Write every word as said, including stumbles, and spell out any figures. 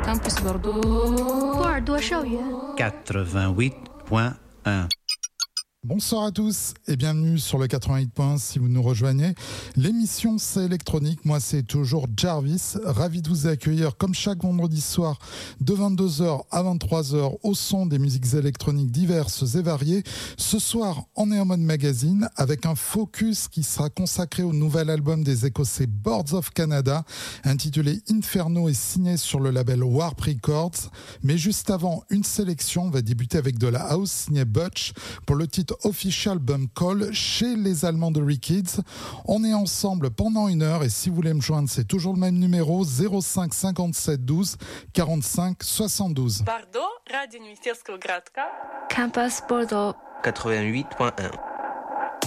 Campus Bordeaux. 波尔多校园 quatre-vingt-huit point un. Bonsoir à tous et bienvenue sur le quatre-vingt-huit point un si vous nous rejoignez. L'émission c'est électronique, moi c'est toujours Jarvis, ravi de vous accueillir comme chaque vendredi soir de vingt-deux heures à vingt-trois heures au son des musiques électroniques diverses et variées. Ce soir on est en mode magazine avec un focus qui sera consacré au nouvel album des Écossais Boards of Canada intitulé Inferno et signé sur le label Warp Records. Mais juste avant, une sélection, on va débuter avec de la house signée Butch pour le titre Official Bum Call chez les Allemands de Rikids. On est ensemble pendant une heure et si vous voulez me joindre, c'est toujours le même numéro zéro cinq cinquante-sept douze quarante-cinq soixante-douze. Bordeaux, Radio Universitaire Gradka. Campus Bordeaux quatre-vingt-huit point un.